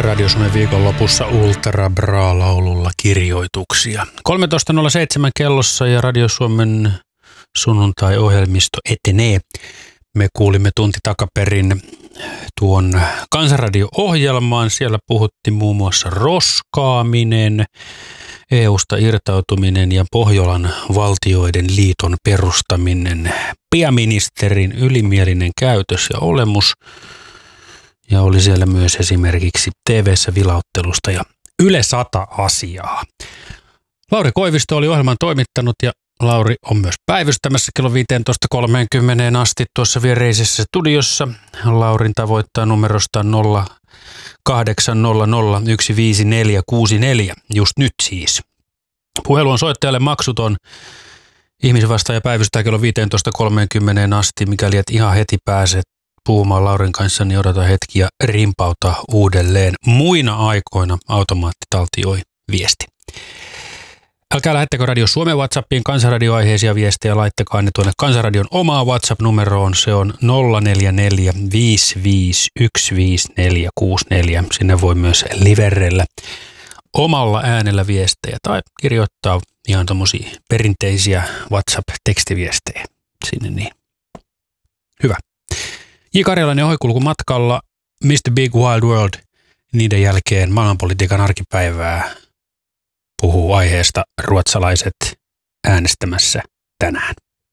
Radio Suomen viikonlopussa Ultra Bra-laululla kirjoituksia. 13.07 kellossa ja Radio Suomen sunnuntai-ohjelmisto etenee. Me kuulimme tunti takaperin tuon Kansanradio-ohjelmaan. Siellä puhuttiin muun muassa roskaaminen, EUsta irtautuminen ja Pohjolan valtioiden liiton perustaminen, pääministerin ylimielinen käytös ja olemus. Ja oli siellä myös esimerkiksi TV-ssä vilauttelusta ja Yle 100 asiaa. Lauri Koivisto oli ohjelman toimittanut ja Lauri on myös päivystämässä kello 15.30 asti tuossa viereisessä studiossa. Laurin tavoittaa numerosta 0800 15464, just nyt siis. Puhelu on soittajalle maksuton. Ihmisen vastaaja päivystää kello 15.30 asti, mikäli et ihan heti pääse puhumaan Laurin kanssa, niin odota hetki ja rimpauta uudelleen. Muina aikoina automaatti taltioi viesti. Älkää lähettäkö Radio Suomen WhatsAppiin Kansanradio-aiheisia viestejä, laittakaa ne tuonne Kansanradion omaa WhatsApp-numeroon. Se on 044 5515464. Sinne voi myös liverrellä omalla äänellä viestejä tai kirjoittaa ihan tommosia perinteisiä WhatsApp-tekstiviestejä sinne niin. Hyvä. J. Karjalainen ohikulku matkalla, Mr. Big Wild World, niiden jälkeen maailmanpolitiikan arkipäivää puhuu aiheesta ruotsalaiset äänestämässä tänään.